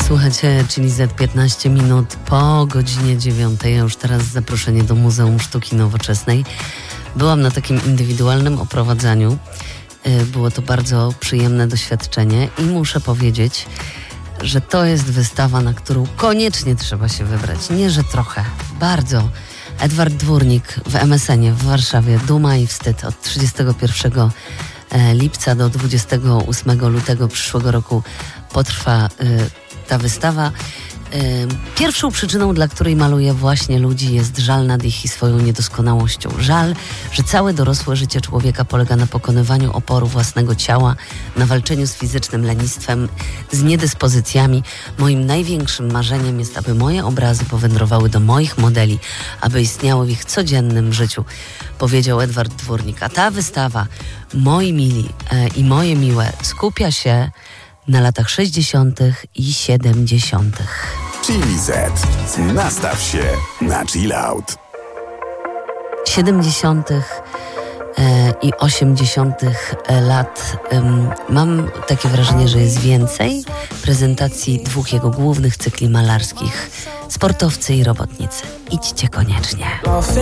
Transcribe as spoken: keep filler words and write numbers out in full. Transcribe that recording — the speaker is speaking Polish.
Słuchajcie, czyli Z piętnaście minut po godzinie dziewiątej, a już teraz zaproszenie do Muzeum Sztuki Nowoczesnej. Byłam na takim indywidualnym oprowadzaniu. Było to bardzo przyjemne doświadczenie i muszę powiedzieć, że to jest wystawa, na którą koniecznie trzeba się wybrać. Nie, że trochę, bardzo. Edward Dwórnik w M S N ie w Warszawie. Duma i wstyd. Od trzydziestego pierwszego lipca do dwudziestego ósmego lutego przyszłego roku potrwa y, ta wystawa. Y, pierwszą przyczyną, dla której maluję właśnie ludzi, jest żal nad ich i swoją niedoskonałością. Żal, że całe dorosłe życie człowieka polega na pokonywaniu oporu własnego ciała, na walczeniu z fizycznym lenistwem, z niedyspozycjami. Moim największym marzeniem jest, aby moje obrazy powędrowały do moich modeli, aby istniały w ich codziennym życiu, powiedział Edward Dwórnik. A ta wystawa, moi mili e, i moje miłe, skupia się na latach sześćdziesiątych i siedemdziesiątych. Chili Z. Nastaw się na chill out. siedemdziesiątych e, i osiemdziesiątych lat um, mam takie wrażenie, że jest więcej prezentacji dwóch jego głównych cykli malarskich: Sportowcy i Robotnicy. Idźcie koniecznie.